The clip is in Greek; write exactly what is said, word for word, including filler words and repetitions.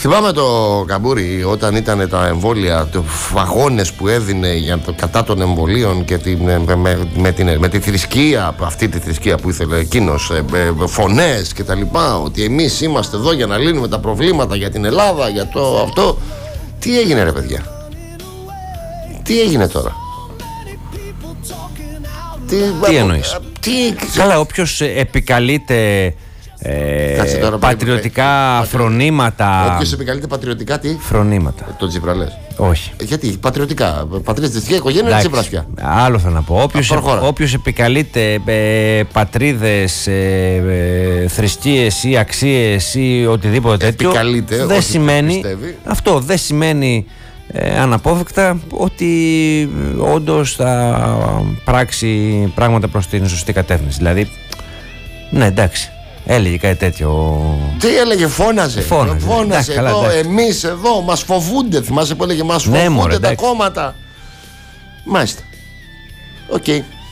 Θυμάμαι το Καμπούρι όταν ήταν τα εμβόλια, το βαγόνες που έδινε για το, κατά των εμβολίων και τη, με, με, με, την, με τη θρησκεία, αυτή τη θρησκεία που ήθελε εκείνος, ε, ε, φωνές και τα λοιπά, ότι εμείς είμαστε εδώ για να λύνουμε τα προβλήματα για την Ελλάδα, για το αυτό. Τι έγινε ρε παιδιά? Τι έγινε τώρα? Τι, τι εννοείς? Τι... Καλά, όποιος επικαλείται ε, τώρα, πατριωτικά ε, φρονήματα. Όποιος επικαλείται πατριωτικά τι? Φρονήματα. Το Τσίπρα λες? Όχι. Γιατί πατριωτικά, πατριωτική οικογένεια είναι Τσίπρας πια. Άλλο θα να πω. Όποιος, ε, όποιος επικαλείται ε, πατρίδες, ε, ε, θρησκείες ή αξίες ή οτιδήποτε τέτοιο, επικαλείται, δεν σημαίνει, πιστεύει. Αυτό δεν σημαίνει ε, αναπόφευκτα ότι όντως θα πράξει πράγματα προς την σωστή κατεύθυνση. Δηλαδή, ναι, εντάξει. Έλεγε κάτι τέτοιο. Τι έλεγε, φώναζε. Φώναζε, φώναζε εντάξει, εδώ, καλά, εμείς εδώ, μας φοβούνται. Θυμάσαι που έλεγε, μας ναι, φοβούνται μωρέ, τα εντάξει. κόμματα. Μάλιστα. Οκ. Okay.